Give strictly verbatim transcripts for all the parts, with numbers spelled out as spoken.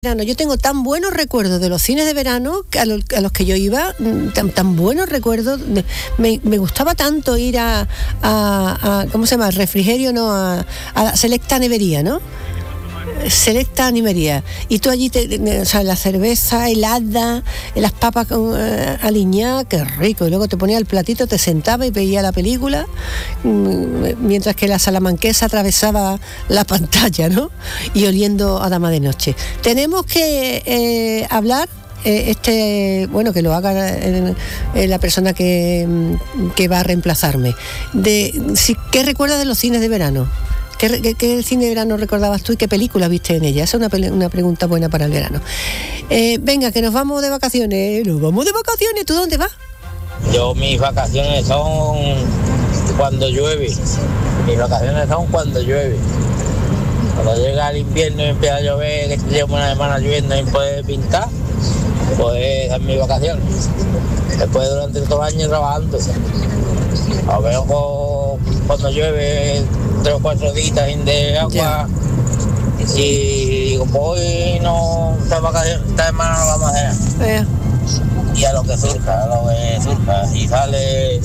Yo tengo tan buenos recuerdos de los cines de verano a los, a los que yo iba, tan, tan buenos recuerdos. Me, me gustaba tanto ir a, a, a ¿cómo se llama? Al refrigerio, no, a, a la Selecta Nevería, ¿no? Selecta Nevería. Y tú allí, te, o sea, la cerveza helada, las papas con, eh, aliñadas, qué rico. Y luego te ponía el platito, te sentaba y veía la película, mientras que la salamanquesa atravesaba la pantalla, ¿no? Y oliendo a Dama de Noche. Tenemos que eh, hablar, eh, este, bueno, que lo haga eh, eh, la persona que, que va a reemplazarme. De, si, ¿qué recuerdas de los cines de verano? ¿Qué, qué, ¿Qué cine de verano recordabas tú y qué película viste en ella? Esa es una, una pregunta buena para el verano. Eh, venga, que nos vamos de vacaciones. Nos vamos de vacaciones. ¿Tú dónde vas? Yo, mis vacaciones son cuando llueve. Mis vacaciones son cuando llueve. Cuando llega el invierno y empieza a llover, que llevo una semana lloviendo y puede pintar, pues esas son mis vacaciones. Después durante todo el año trabajando. A ver, cuando llueve tres o cuatro días de agua, yeah. Y digo, pues hoy no, esta, vacación, esta semana no vamos a hacer. Yeah. Y a lo que surja, a lo que surja, y sale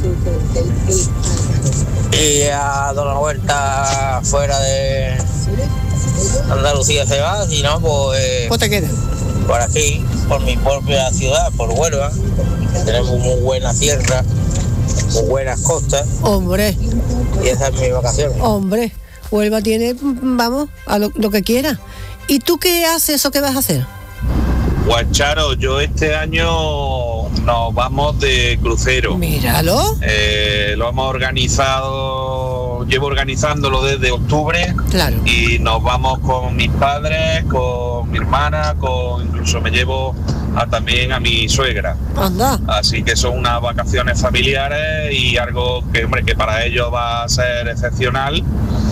y a dar una vuelta fuera de Andalucía se va, si no, pues, pues te quedas por aquí, por mi propia ciudad, por Huelva, tenemos muy buena sierra, muy buenas costas. Hombre. Y esa es mi vacación. Hombre, Huelva tiene, vamos, a lo, lo que quiera. ¿Y tú qué haces o qué vas a hacer? Guacharo, yo este año nos vamos de crucero. Míralo. Eh, lo hemos organizado, llevo organizándolo desde octubre. Claro. Y nos vamos con mis padres, con mi hermana, con incluso me llevo a, también a mi suegra. Anda. Así que son unas vacaciones familiares y algo que, hombre, que para ellos va a ser excepcional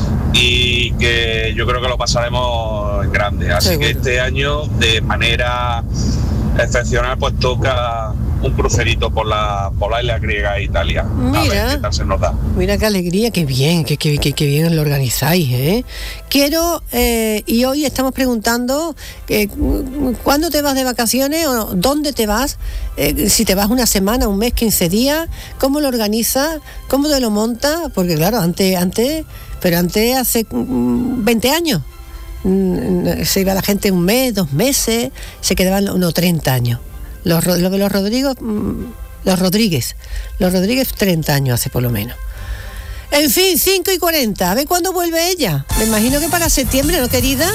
y que yo creo que lo pasaremos en grande. Así Seguro. Que este año, de manera excepcional, pues toca un crucerito por la por la isla griega e Italia. Mira, a ver qué tal se nos da. Mira qué alegría, qué bien, qué, qué, qué, qué bien lo organizáis, ¿eh? Quiero, eh, y hoy estamos preguntando, eh, ¿cuándo te vas de vacaciones o dónde te vas? Eh, si te vas una semana, un mes, quince días, ¿cómo lo organizas? ¿Cómo te lo montas? Porque claro, antes, antes, pero antes hace veinte años, se iba la gente un mes, dos meses, se quedaban unos treinta años. Los, los, los Rodríguez, los Rodríguez, los Rodríguez treinta años hace por lo menos. En fin, cinco y cuarenta, a ver cuándo vuelve ella. Me imagino que para septiembre, ¿no, querida?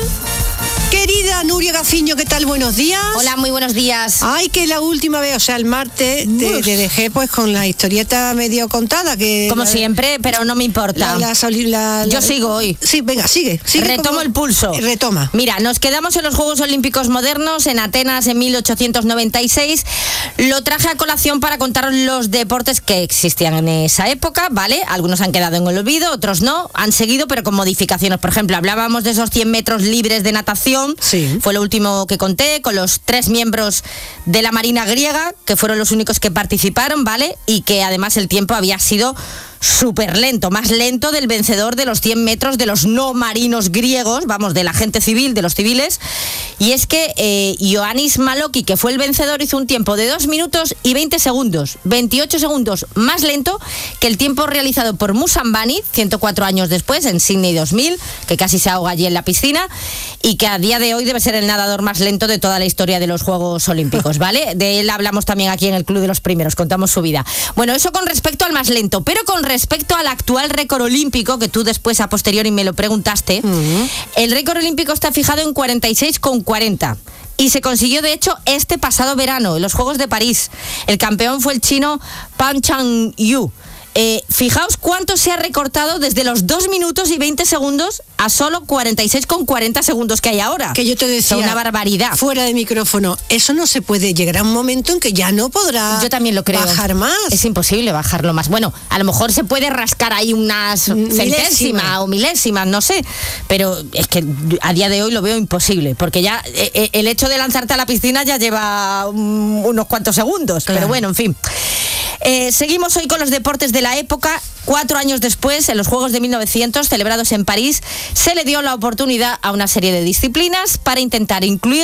Querida Nuria Gaciño, ¿qué tal? Buenos días. Hola, muy buenos días. Ay, que la última vez, o sea, el martes te, te dejé pues con la historieta medio contada. Que Como la, siempre, pero no me importa. La, la, la, la, Yo sigo hoy. Sí, venga, sigue. sigue Retomo como, el pulso. Retoma. Mira, nos quedamos en los Juegos Olímpicos Modernos en Atenas en mil ochocientos noventa y seis. Lo traje a colación para contar los deportes que existían en esa época, ¿vale? Algunos han quedado en el olvido, otros no. Han seguido, pero con modificaciones. Por ejemplo, hablábamos de esos cien metros libres de natación. Sí. Fue lo último que conté, con los tres miembros de la Marina griega, que fueron los únicos que participaron, ¿vale? Y que además el tiempo había sido súper lento, más lento del vencedor de los cien metros de los no marinos griegos, vamos, de la gente civil, de los civiles. Y es que eh, Ioannis Maloki, que fue el vencedor, hizo un tiempo de dos minutos y veinte segundos, veintiocho segundos más lento que el tiempo realizado por Musambani, ciento cuatro años después, en Sydney dos mil, que casi se ahoga allí en la piscina, y que a día de hoy debe ser el nadador más lento de toda la historia de los Juegos Olímpicos, ¿vale? De él hablamos también aquí en el Club de los Primeros, contamos su vida. Bueno, eso con respecto al más lento, pero con respecto al actual récord olímpico, que tú después a posteriori me lo preguntaste, uh-huh. El récord olímpico está fijado en cuarenta y seis con cuarenta. Y se consiguió, de hecho, este pasado verano, en los Juegos de París. El campeón fue el chino Pan Chang-yu. Eh, fijaos cuánto se ha recortado desde los dos minutos y veinte segundos a solo cuarenta y seis con cuarenta segundos que hay ahora. Que yo te decía, es una barbaridad. Fuera de micrófono, eso no se puede, llegar a un momento en que ya no podrá yo también lo creo. bajar más. Es imposible bajarlo más. Bueno, a lo mejor se puede rascar ahí unas centésimas o milésimas, no sé, pero es que a día de hoy lo veo imposible, porque ya eh, el hecho de lanzarte a la piscina ya lleva um, unos cuantos segundos, claro. Pero bueno, en fin. Eh, seguimos hoy con los deportes de la época. Cuatro años después, en los Juegos de mil novecientos, celebrados en París, se le dio la oportunidad a una serie de disciplinas para intentar incluir